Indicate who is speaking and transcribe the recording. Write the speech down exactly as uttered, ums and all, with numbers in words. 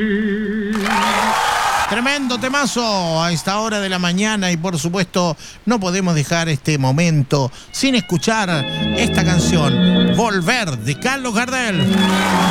Speaker 1: Tremendo temazo a esta hora de la mañana y por supuesto no podemos dejar este momento sin escuchar esta canción, Volver, de Carlos Gardel.